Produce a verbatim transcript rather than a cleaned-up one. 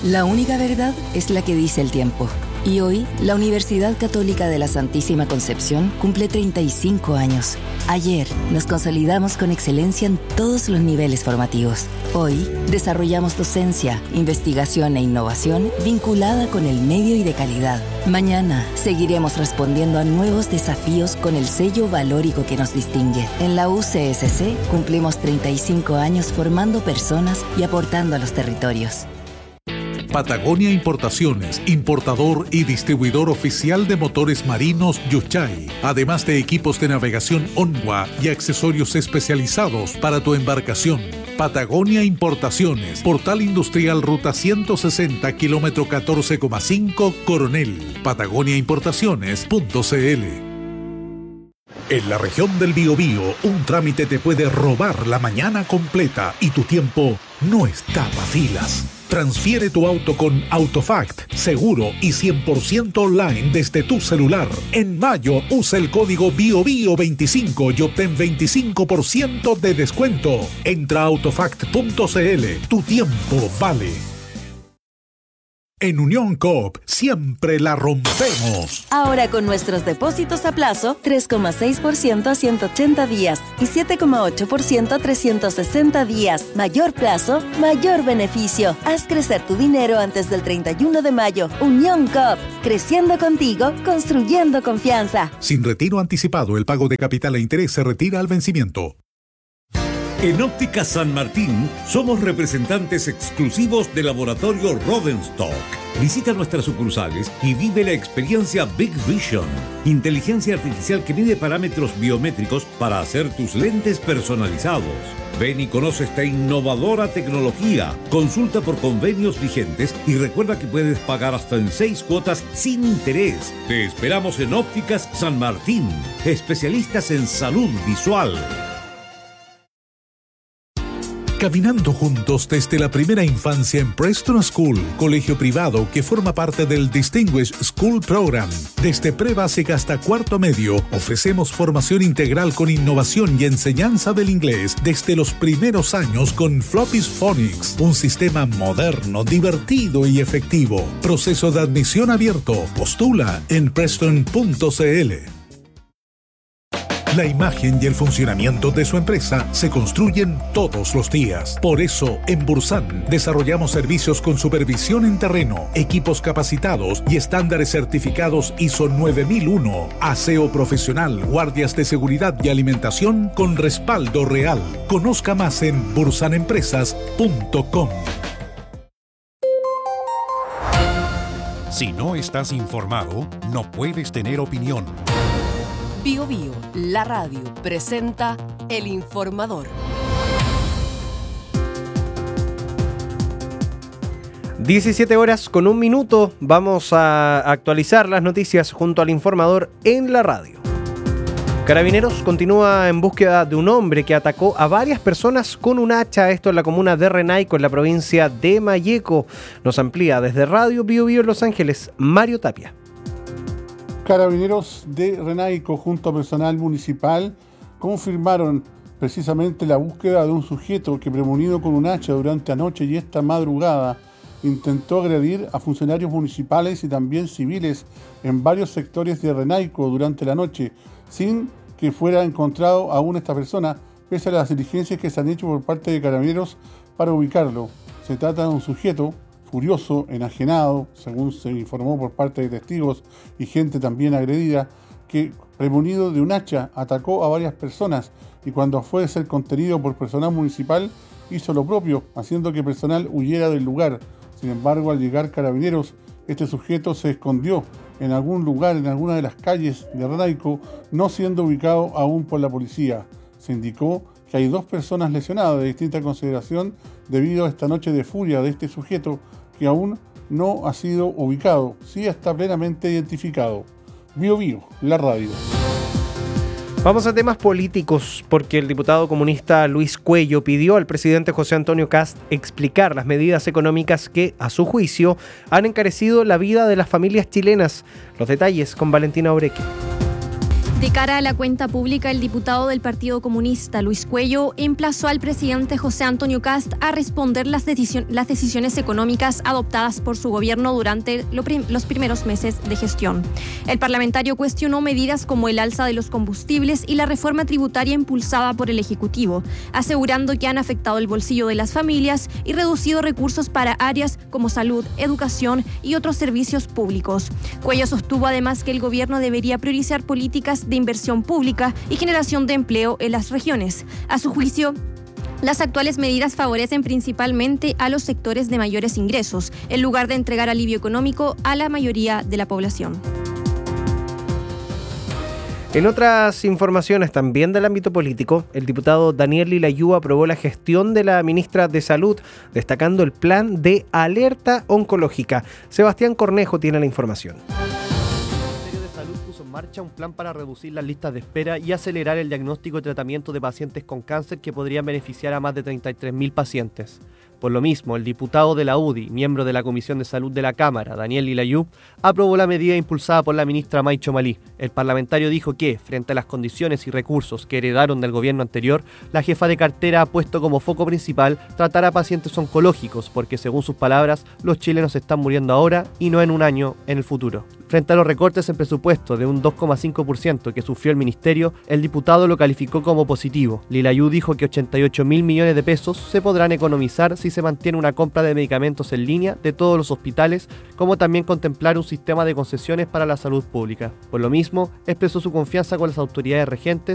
La única verdad es la que dice el tiempo. Y hoy, la Universidad Católica de la Santísima Concepción cumple treinta y cinco años. Ayer, nos consolidamos con excelencia en todos los niveles formativos. Hoy, desarrollamos docencia, investigación e innovación vinculada con el medio y de calidad. Mañana, seguiremos respondiendo a nuevos desafíos con el sello valórico que nos distingue. En la U C S C, cumplimos treinta y cinco años formando personas y aportando a los territorios. Patagonia Importaciones, importador y distribuidor oficial de motores marinos Yuchay, además de equipos de navegación Onwa y accesorios especializados para tu embarcación. Patagonia Importaciones, Portal Industrial Ruta ciento sesenta, kilómetro catorce coma cinco, Coronel. Patagonia Importaciones punto c l. En la región del Biobío, un trámite te puede robar la mañana completa y tu tiempo no está para filas. Transfiere tu auto con Autofact, seguro y cien por ciento online desde tu celular. En mayo, usa el código BIOBIO veinticinco y obtén veinticinco por ciento de descuento. Entra a autofact punto c l. Tu tiempo vale. En Unión Coop siempre la rompemos. Ahora con nuestros depósitos a plazo, tres coma seis por ciento a ciento ochenta días y siete coma ocho por ciento a trescientos sesenta días. Mayor plazo, mayor beneficio. Haz crecer tu dinero antes del treinta y uno de mayo. Unión Coop, creciendo contigo, construyendo confianza. Sin retiro anticipado, el pago de capital e interés se retira al vencimiento. En Óptica San Martín somos representantes exclusivos del laboratorio Rodenstock. Visita nuestras sucursales y vive la experiencia Big Vision, inteligencia artificial que mide parámetros biométricos para hacer tus lentes personalizados. Ven y conoce esta innovadora tecnología. Consulta por convenios vigentes y recuerda que puedes pagar hasta en seis cuotas sin interés. Te esperamos en Ópticas San Martín, especialistas en salud visual. Caminando juntos desde la primera infancia en Preston School, colegio privado que forma parte del Distinguished School Program. Desde pre-básica hasta cuarto medio, ofrecemos formación integral con innovación y enseñanza del inglés desde los primeros años con Floppy's Phonics, un sistema moderno, divertido y efectivo. Proceso de admisión abierto. Postula en preston punto c l. La imagen y el funcionamiento de su empresa se construyen todos los días. Por eso, en Bursan, desarrollamos servicios con supervisión en terreno, equipos capacitados y estándares certificados I S O nueve mil uno, aseo profesional, guardias de seguridad y alimentación con respaldo real. Conozca más en bursan empresas punto com. Si no estás informado, no puedes tener opinión. Bio Bio, la radio, presenta El Informador. diecisiete horas con un minuto. Vamos a actualizar las noticias junto al Informador en la radio. Carabineros continúa en búsqueda de un hombre que atacó a varias personas con un hacha. Esto en la comuna de Renaico, en la provincia de Malleco. Nos amplía desde Radio Bio Bio en Los Ángeles, Mario Tapia. Carabineros de Renaico junto a personal municipal confirmaron precisamente la búsqueda de un sujeto que, premonido con un hacha durante anoche y esta madrugada, intentó agredir a funcionarios municipales y también civiles en varios sectores de Renaico durante la noche, sin que fuera encontrado aún esta persona, pese a las diligencias que se han hecho por parte de Carabineros para ubicarlo. Se trata de un sujeto furioso, enajenado, según se informó por parte de testigos y gente también agredida, que premonido de un hacha atacó a varias personas y cuando fue a ser contenido por personal municipal hizo lo propio, haciendo que personal huyera del lugar. Sin embargo, al llegar Carabineros, este sujeto se escondió en algún lugar, en alguna de las calles de Renaico, no siendo ubicado aún por la policía. Se indicó que hay dos personas lesionadas de distinta consideración debido a esta noche de furia de este sujeto que aún no ha sido ubicado, sí está plenamente identificado. Bio Bio, la radio. Vamos a temas políticos, porque el diputado comunista Luis Cuello pidió al presidente José Antonio Kast explicar las medidas económicas que, a su juicio, han encarecido la vida de las familias chilenas. Los detalles con Valentina Oreque. De cara a la cuenta pública, el diputado del Partido Comunista, Luis Cuello, emplazó al presidente José Antonio Kast a responder las, decisión, las decisiones económicas adoptadas por su gobierno durante lo prim, los primeros meses de gestión. El parlamentario cuestionó medidas como el alza de los combustibles y la reforma tributaria impulsada por el Ejecutivo, asegurando que han afectado el bolsillo de las familias y reducido recursos para áreas como salud, educación y otros servicios públicos. Cuello sostuvo además que el gobierno debería priorizar políticas de inversión pública y generación de empleo en las regiones. A su juicio, las actuales medidas favorecen principalmente a los sectores de mayores ingresos, en lugar de entregar alivio económico a la mayoría de la población. En otras informaciones también del ámbito político, el diputado Daniel Lilayú aprobó la gestión de la ministra de Salud, destacando el plan de alerta oncológica. Sebastián Cornejo tiene la información. Marcha un plan para reducir las listas de espera y acelerar el diagnóstico y tratamiento de pacientes con cáncer que podrían beneficiar a más de treinta y tres mil pacientes. Por lo mismo, el diputado de la U D I, miembro de la Comisión de Salud de la Cámara, Daniel Lilayú, aprobó la medida impulsada por la ministra Maicho Malí. El parlamentario dijo que, frente a las condiciones y recursos que heredaron del gobierno anterior, la jefa de cartera ha puesto como foco principal tratar a pacientes oncológicos, porque según sus palabras, los chilenos están muriendo ahora y no en un año en el futuro. Frente a los recortes en presupuesto de un dos coma cinco por ciento que sufrió el ministerio, el diputado lo calificó como positivo. Lilayú dijo que ochenta y ocho mil millones de pesos se podrán economizar si se mantiene una compra de medicamentos en línea de todos los hospitales, como también contemplar un sistema de concesiones para la salud pública. Por lo mismo, expresó su confianza con las autoridades regentes